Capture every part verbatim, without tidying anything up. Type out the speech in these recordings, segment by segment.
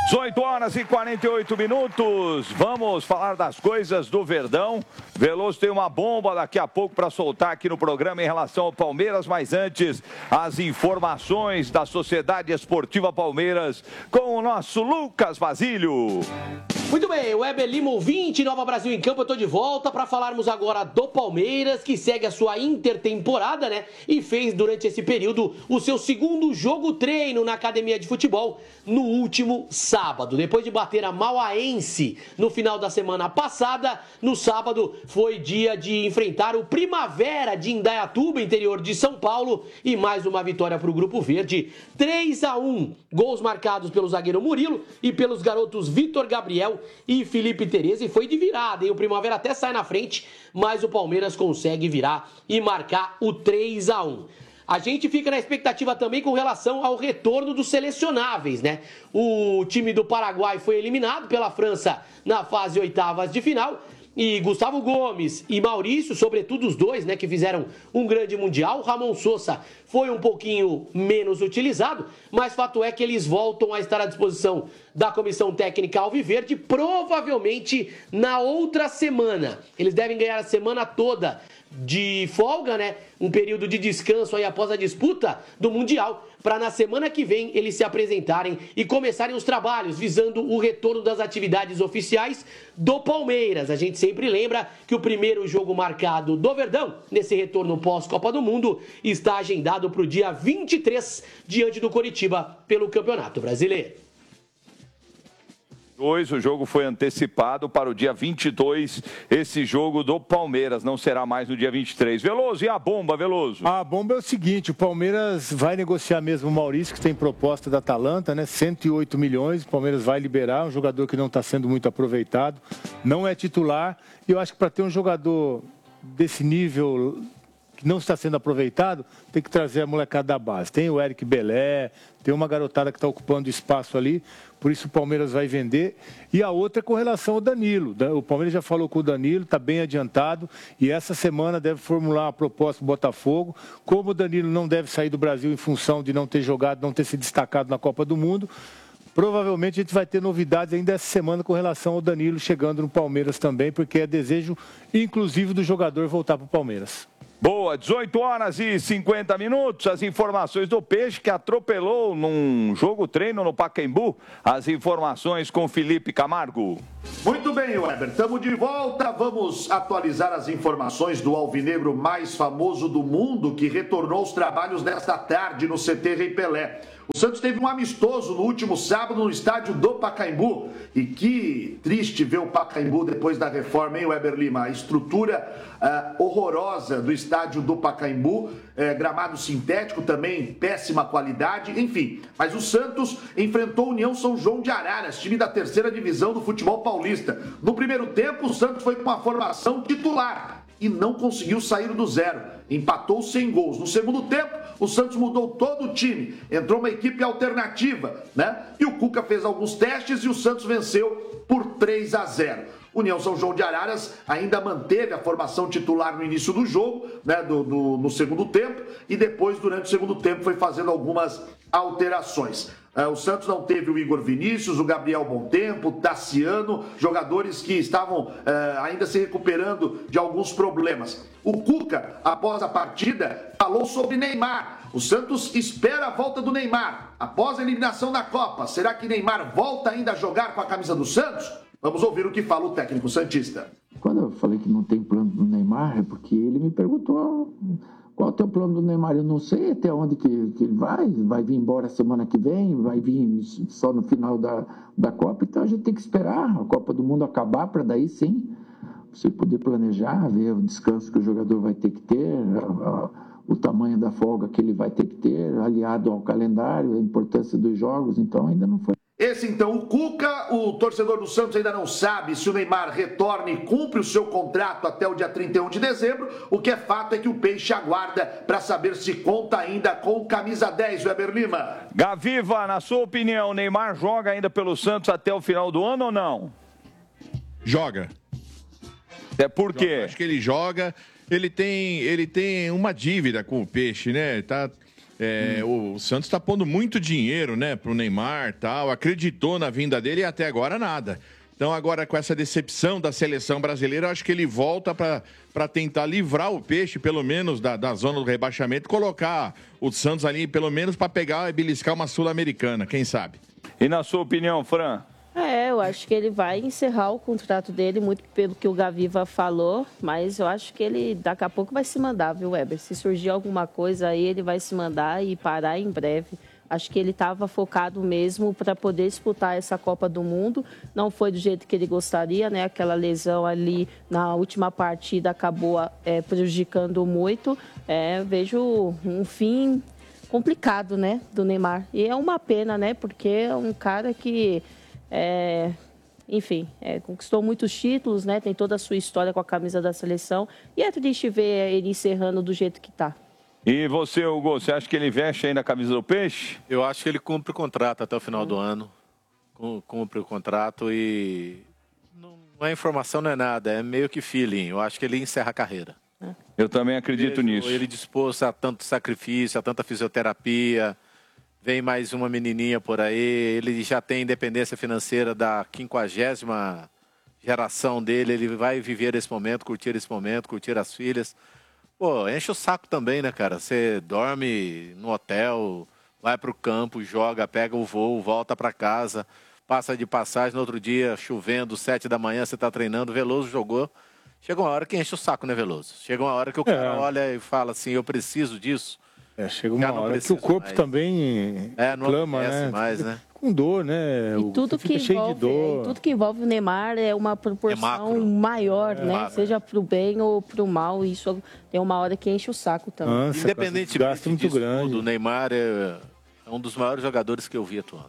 dezoito horas e quarenta e oito minutos. Vamos falar das coisas do Verdão. Veloso tem uma bomba daqui a pouco para soltar aqui no programa em relação ao Palmeiras, mas antes, as informações da Sociedade Esportiva Palmeiras com o nosso Lucas Basílio. Muito bem, Weber Lima, ouvinte, Nova Brasil em Campo, eu tô de volta para falarmos agora do Palmeiras, que segue a sua intertemporada, né? E fez durante esse período o seu segundo jogo treino na academia de futebol no último sábado. Depois de bater a Mauaense no final da semana passada, no sábado foi dia de enfrentar o Primavera de Indaiatuba, interior de São Paulo, e mais uma vitória para o Grupo Verde, três a um. Gols marcados pelo zagueiro Murilo e pelos garotos Vitor Gabriel e Felipe Tereza, e foi de virada, hein? O Primavera até sai na frente, mas o Palmeiras consegue virar e marcar o três a um. A gente fica na expectativa também com relação ao retorno dos selecionáveis, né? O time do Paraguai foi eliminado pela França na fase oitavas de final. E Gustavo Gomes e Maurício, sobretudo os dois, né, que fizeram um grande mundial. Ramon Sosa foi um pouquinho menos utilizado, mas fato é que eles voltam a estar à disposição da Comissão Técnica Alviverde, provavelmente na outra semana. Eles devem ganhar a semana toda de folga, né? Um período de descanso aí após a disputa do Mundial, para na semana que vem eles se apresentarem e começarem os trabalhos visando o retorno das atividades oficiais do Palmeiras. A gente sempre lembra que o primeiro jogo marcado do Verdão, nesse retorno pós-Copa do Mundo, está agendado para o dia vinte e três, diante do Coritiba, pelo Campeonato Brasileiro. O jogo foi antecipado para o dia vinte e dois, esse jogo do Palmeiras, não será mais no dia vinte e três. Veloso, e a bomba, Veloso? A bomba é o seguinte, o Palmeiras vai negociar mesmo o Maurício, que tem proposta da Atalanta, né? cento e oito milhões, o Palmeiras vai liberar, um jogador que não está sendo muito aproveitado, não é titular, e eu acho que para ter um jogador desse nível que não está sendo aproveitado, tem que trazer a molecada da base. Tem o Eric Belé, tem uma garotada que está ocupando espaço ali, por isso o Palmeiras vai vender. E a outra é com relação ao Danilo. O Palmeiras já falou com o Danilo, está bem adiantado, e essa semana deve formular a proposta do Botafogo. Como o Danilo não deve sair do Brasil em função de não ter jogado, não ter se destacado na Copa do Mundo, provavelmente a gente vai ter novidades ainda essa semana com relação ao Danilo chegando no Palmeiras também, porque é desejo, inclusive, do jogador voltar para o Palmeiras. Boa, dezoito horas e cinquenta minutos, as informações do Peixe que atropelou num jogo treino no Pacaembu, as informações com Felipe Camargo. Muito bem, Weber, estamos de volta, vamos atualizar as informações do alvinegro mais famoso do mundo que retornou aos trabalhos nesta tarde no C T Rei Pelé. O Santos teve um amistoso no último sábado no estádio do Pacaembu. E que triste ver o Pacaembu depois da reforma, hein, Weber Lima? A estrutura uh, horrorosa do estádio do Pacaembu, uh, gramado sintético também, péssima qualidade, enfim. Mas o Santos enfrentou a União São João de Araras, time da terceira divisão do futebol paulista. No primeiro tempo, o Santos foi com uma formação titular e não conseguiu sair do zero. Empatou sem gols. No segundo tempo, o Santos mudou todo o time. Entrou uma equipe alternativa, né? E o Cuca fez alguns testes e o Santos venceu por três a zero. União São João de Araras ainda manteve a formação titular no início do jogo, né, do, do, no segundo tempo, e depois, durante o segundo tempo, foi fazendo algumas alterações. Uh, o Santos não teve o Igor Vinícius, o Gabriel Bontempo, o Tassiano, jogadores que estavam uh, ainda se recuperando de alguns problemas. O Cuca, após a partida, falou sobre Neymar. O Santos espera a volta do Neymar. Após a eliminação da Copa, será que Neymar volta ainda a jogar com a camisa do Santos? Vamos ouvir o que fala o técnico santista. Quando eu falei que não tem plano do Neymar, é porque ele me perguntou qual é o teu plano do Neymar. Eu não sei até onde que, que ele vai, vai vir embora semana que vem, vai vir só no final da, da Copa, então a gente tem que esperar a Copa do Mundo acabar para daí sim você poder planejar, ver o descanso que o jogador vai ter que ter, a, a, o tamanho da folga que ele vai ter que ter, aliado ao calendário, a importância dos jogos, então ainda não foi. Esse então, o Cuca, o torcedor do Santos ainda não sabe se o Neymar retorna e cumpre o seu contrato até o dia trinta e um de dezembro. O que é fato é que o Peixe aguarda para saber se conta ainda com camisa dez, Weber Lima. Gaviva, na sua opinião, o Neymar joga ainda pelo Santos até o final do ano ou não? Joga. É por quê? Joga. Acho que ele joga, ele tem, ele tem uma dívida com o Peixe, né? Tá... É, hum. O Santos está pondo muito dinheiro, né, pro Neymar, tal, acreditou na vinda dele e até agora nada. Então agora com essa decepção da seleção brasileira, eu acho que ele volta para tentar livrar o Peixe, pelo menos, da, da zona do rebaixamento, colocar o Santos ali, pelo menos, para pegar e beliscar uma Sul-Americana, quem sabe? E na sua opinião, Fran? É, eu acho que ele vai encerrar o contrato dele, muito pelo que o Gaviva falou, mas eu acho que ele daqui a pouco vai se mandar, viu, Weber? Se surgir alguma coisa aí, ele vai se mandar e parar em breve. Acho que ele estava focado mesmo para poder disputar essa Copa do Mundo. Não foi do jeito que ele gostaria, né? Aquela lesão ali na última partida acabou é, prejudicando muito. É, vejo um fim complicado, né, do Neymar. E é uma pena, né? Porque é um cara que... É, enfim, é, conquistou muitos títulos, né? Tem toda a sua história com a camisa da seleção e é triste ver ele encerrando do jeito que está. E você, Hugo, você acha que ele veste ainda a camisa do Peixe? Eu acho que ele cumpre o contrato até o final hum. do ano, cumpre o contrato e não, não é informação, não é nada, é meio que feeling. Eu acho que ele encerra a carreira. Eu também acredito Vejo nisso. Ele disposto a tanto sacrifício, a tanta fisioterapia. Vem mais uma menininha por aí, ele já tem independência financeira da quinquagésima geração dele, ele vai viver esse momento, curtir esse momento, curtir as filhas. Pô, enche o saco também, né, cara? Você dorme no hotel, vai pro campo, joga, pega o voo, volta pra casa, passa de passagem, no outro dia, chovendo, sete da manhã, você tá treinando, Veloso jogou. Chega uma hora que enche o saco, né, Veloso? Chega uma hora que o cara é. olha e fala assim, eu preciso disso. É, chega uma hora que o corpo mais. também é, não clama, né? mais, né? Com dor, né? E tudo que, envolve, é, tudo que envolve o Neymar é uma proporção é maior, é, né? Macro. Seja pro bem ou pro mal. Isso tem uma hora que enche o saco também. Nossa, independentemente muito disso grande. tudo, o Neymar é um dos maiores jogadores que eu vi atuando.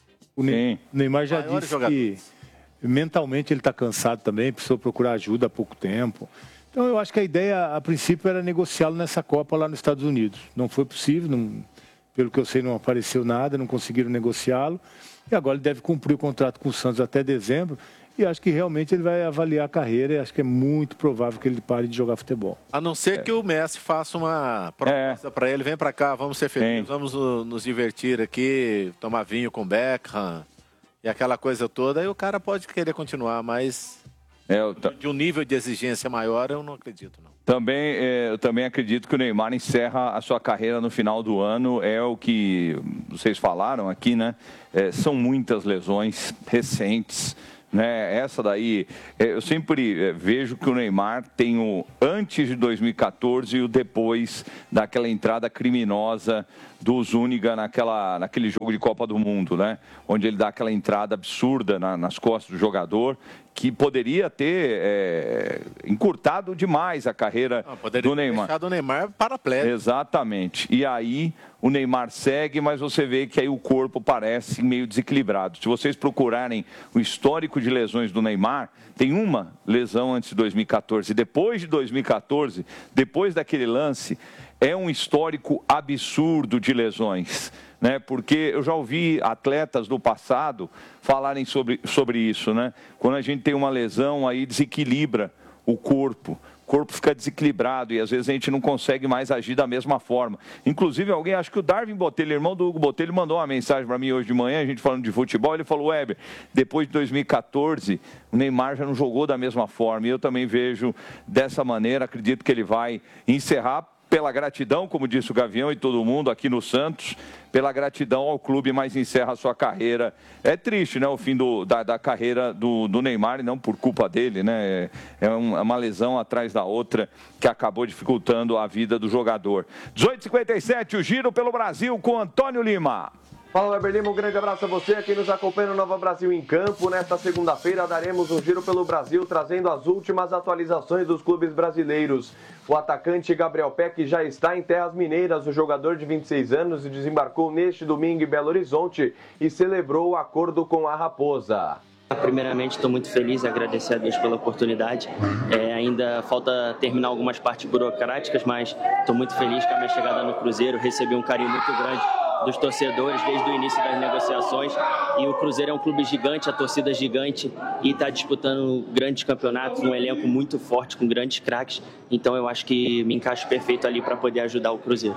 O Sim. Neymar já disse jogadores. que mentalmente ele está cansado também, precisou procurar ajuda há pouco tempo. Então, eu acho que a ideia, a princípio, era negociá-lo nessa Copa lá nos Estados Unidos. Não foi possível, não, pelo que eu sei, não apareceu nada, não conseguiram negociá-lo. E agora ele deve cumprir o contrato com o Santos até dezembro. E acho que realmente ele vai avaliar a carreira e acho que é muito provável que ele pare de jogar futebol. A não ser é. que o Messi faça uma proposta é. para ele, vem para cá, vamos ser felizes, Sim. vamos nos divertir aqui, tomar vinho com Beckham e aquela coisa toda. Aí o cara pode querer continuar, mas... É, t... De um nível de exigência maior, eu não acredito, não. Também, é, eu também acredito que o Neymar encerra a sua carreira no final do ano. É o que vocês falaram aqui, né? É, são muitas lesões recentes, né? Essa daí, é, eu sempre é, vejo que o Neymar tem o antes de dois mil e quatorze e o depois daquela entrada criminosa do Zúñiga naquela, naquele jogo de Copa do Mundo, né? Onde ele dá aquela entrada absurda na, nas costas do jogador, que poderia ter é, encurtado demais a carreira Não, do Neymar. Poderia ter o Neymar paraplégico. Exatamente. E aí o Neymar segue, mas você vê que aí o corpo parece meio desequilibrado. Se vocês procurarem o histórico de lesões do Neymar, tem uma lesão antes de dois mil e quatorze. Depois de dois mil e quatorze, depois daquele lance, é um histórico absurdo de lesões, né? Porque eu já ouvi atletas do passado falarem sobre, sobre isso, né? Quando a gente tem uma lesão, aí desequilibra o corpo. O corpo fica desequilibrado e às vezes a gente não consegue mais agir da mesma forma. Inclusive, alguém, acho que o Darwin Botelho, irmão do Hugo Botelho, mandou uma mensagem para mim hoje de manhã, a gente falando de futebol, ele falou, Weber, depois de dois mil e quatorze, o Neymar já não jogou da mesma forma. E eu também vejo dessa maneira, acredito que ele vai encerrar pela gratidão, como disse o Gavião e todo mundo aqui no Santos, pela gratidão ao clube, mas encerra a sua carreira. É triste, né, o fim do, da, da carreira do, do Neymar, e não por culpa dele, né, é, um, é uma lesão atrás da outra que acabou dificultando a vida do jogador. dezoito e cinquenta e sete, o Giro pelo Brasil com Antônio Lima. Fala, Weber Lima, um grande abraço a você, quem nos acompanha no Nova Brasil em Campo. Nesta segunda-feira daremos um giro pelo Brasil, trazendo as últimas atualizações dos clubes brasileiros. O atacante Gabriel Peck já está em terras mineiras. O jogador de vinte e seis anos desembarcou neste domingo em Belo Horizonte e celebrou o acordo com a Raposa. Primeiramente, estou muito feliz e agradecer a Deus pela oportunidade. É, ainda falta terminar algumas partes burocráticas, mas estou muito feliz com a minha chegada no Cruzeiro. Recebi um carinho muito grande dos torcedores desde o início das negociações, e o Cruzeiro é um clube gigante, a torcida é gigante e está disputando grandes campeonatos, um elenco muito forte com grandes craques, então eu acho que me encaixo perfeito ali para poder ajudar o Cruzeiro.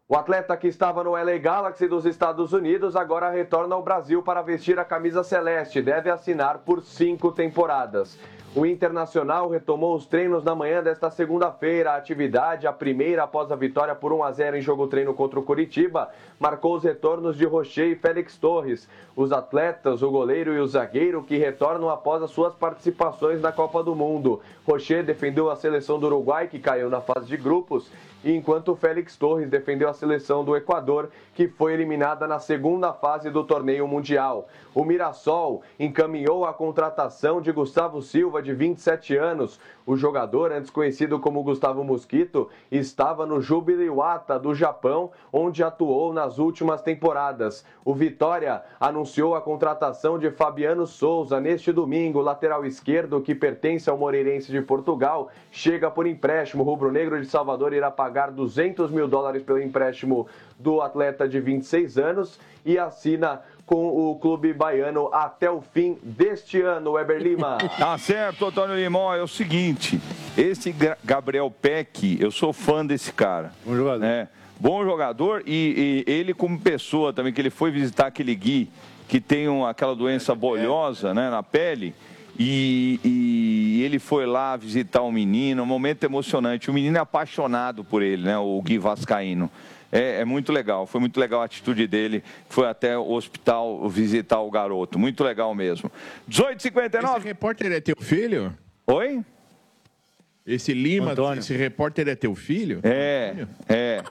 O atleta que estava no L A Galaxy dos Estados Unidos agora retorna ao Brasil para vestir a camisa celeste. Deve assinar por cinco temporadas. O Internacional retomou os treinos na manhã desta segunda-feira. A atividade, a primeira após a vitória por um a zero em jogo-treino contra o Coritiba, marcou os retornos de Rocher e Félix Torres. Os atletas, o goleiro e o zagueiro, que retornam após as suas participações na Copa do Mundo. Rocher defendeu a seleção do Uruguai, que caiu na fase de grupos, enquanto Félix Torres defendeu a seleção do Equador, que foi eliminada na segunda fase do torneio mundial. O Mirassol encaminhou a contratação de Gustavo Silva, de vinte e sete anos. O jogador, antes conhecido como Gustavo Mosquito, estava no Jubilee-Wata do Japão, onde atuou nas últimas temporadas. O Vitória anunciou a contratação de Fabiano Souza neste domingo. O lateral esquerdo, que pertence ao Moreirense de Portugal, chega por empréstimo. O rubro-negro de Salvador irá pagar duzentos mil dólares pelo empréstimo do atleta de vinte e seis anos e assina com o clube baiano até o fim deste ano, Weber Lima. Tá certo, Antônio Limão. É o seguinte, esse Gabriel Peck, eu sou fã desse cara. Bom jogador. É, bom jogador e, e ele como pessoa também, que ele foi visitar aquele Gui, que tem um, aquela doença bolhosa, né, na pele, e, e ele foi lá visitar o menino, um momento emocionante. O menino é apaixonado por ele, né, o Gui Vascaíno. É, é muito legal, foi muito legal a atitude dele, foi até o hospital visitar o garoto, muito legal mesmo. dezoito e cinquenta e nove. Esse repórter é teu filho? Oi? Esse Lima, Antônio. esse repórter é teu filho? É, é,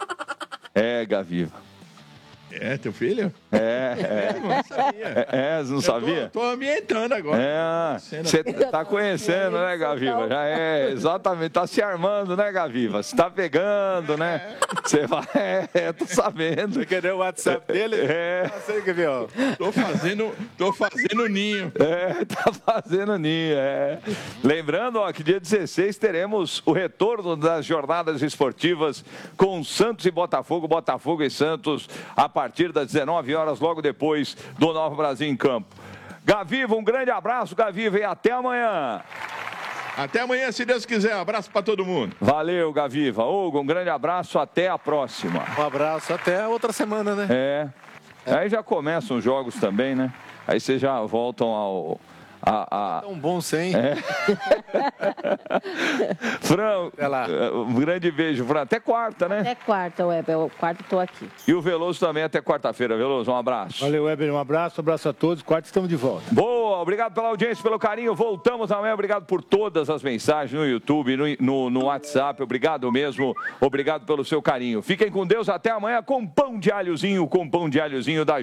é, Gaviva. É teu filho? É, é. Eu não sabia. É, é, você não Eu sabia? Tô, tô ambientando agora. É, você tá conhecendo, né, Gaviva? Já é, exatamente, tá se armando, né, Gaviva? Você tá pegando, né? Você vai, é, tô sabendo. Você quer ver o WhatsApp dele? É. Não sei o que viu. Tô fazendo, tô fazendo ninho. É, tá fazendo ninho, é. Lembrando, ó, que dia dezesseis teremos o retorno das jornadas esportivas com Santos e Botafogo, Botafogo e Santos, a partir das dezenove horas, logo depois do Nova Brasil em Campo. Gaviva, um grande abraço, Gaviva, e até amanhã. Até amanhã, se Deus quiser. Um abraço pra todo mundo. Valeu, Gaviva. Hugo, um grande abraço, até a próxima. Um abraço, até outra semana, né? É. Aí já começam os jogos também, né? Aí vocês já voltam ao... A, a... Tão bom sem. É. Fran, um grande beijo, Fran. Até quarta, né? Até quarta, Weber. O quarto estou aqui. E o Veloso também até quarta-feira. Veloso, um abraço. Valeu, Weber. Um abraço, um abraço a todos. Quarta estamos de volta. Boa, obrigado pela audiência, pelo carinho. Voltamos amanhã. Obrigado por todas as mensagens no YouTube, no, no, no WhatsApp. Obrigado mesmo. Obrigado pelo seu carinho. Fiquem com Deus. Até amanhã com pão de alhozinho, com pão de alhozinho da